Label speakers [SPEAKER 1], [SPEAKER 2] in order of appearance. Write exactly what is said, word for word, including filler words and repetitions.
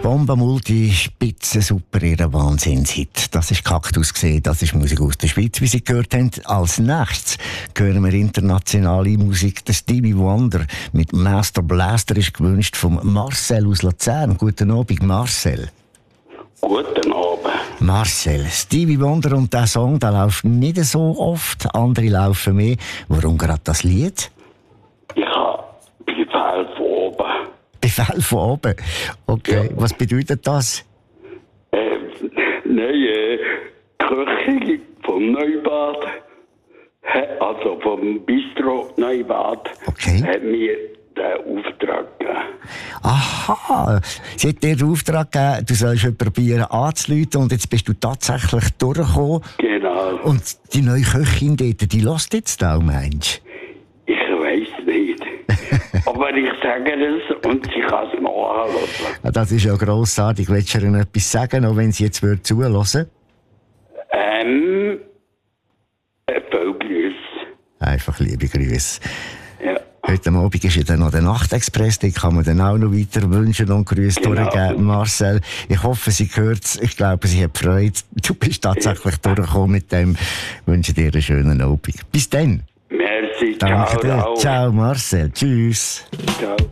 [SPEAKER 1] Bombenmulti, Spitze, super, ihre Wahnsinnshit. Das ist Kaktus gesehen, das ist Musik aus der Schweiz, wie Sie gehört haben. Als nächstes hören wir internationale Musik. Der Stevie Wonder mit Master Blaster ist gewünscht von Marcel aus Luzern. Guten Abend, Marcel.
[SPEAKER 2] Guten Abend.
[SPEAKER 1] Marcel, Stevie Wonder und der Song, der läuft nicht so oft, andere laufen mehr. Warum gerade das Lied?
[SPEAKER 2] Ich habe Befehl von oben.
[SPEAKER 1] Befehl von oben? Okay,
[SPEAKER 2] Ja.
[SPEAKER 1] Was bedeutet das?
[SPEAKER 2] Äh, neue Küche vom Neubad, he- also vom Bistro Neubad,
[SPEAKER 1] Okay.
[SPEAKER 2] hat mir den Auftrag gegeben.
[SPEAKER 1] Aha, sie hat dir den Auftrag gegeben, du sollst jemanden probieren anzurufen und jetzt bist du tatsächlich durchgekommen.
[SPEAKER 2] Genau.
[SPEAKER 1] Und die neue Köchin dort, die lässt jetzt auch, meinst
[SPEAKER 2] Ich weiß nicht. Aber ich sage es und sie kann es nachhören.
[SPEAKER 1] du? Das ist ja grossartig. Willst du ihr etwas sagen, auch wenn sie jetzt würde zuhören?
[SPEAKER 2] Ähm, äh, viel Grüße.
[SPEAKER 1] Einfach liebe Grüße.
[SPEAKER 2] Ja.
[SPEAKER 1] Heute Abend ist ja dann noch der Nachtexpress, den kann man dann auch noch weiter wünschen und Grüße
[SPEAKER 2] Genau.
[SPEAKER 1] durchgeben. Marcel, ich hoffe, sie hört es. Ich glaube, sie hat Freude. Du bist tatsächlich durchgekommen mit dem. Ich wünsche dir einen schönen Abend. Bis dann.
[SPEAKER 2] Merci,
[SPEAKER 1] Danke
[SPEAKER 2] ciao.
[SPEAKER 1] dir.
[SPEAKER 2] Ciao.
[SPEAKER 1] Ciao, Marcel. Tschüss.
[SPEAKER 2] Ciao.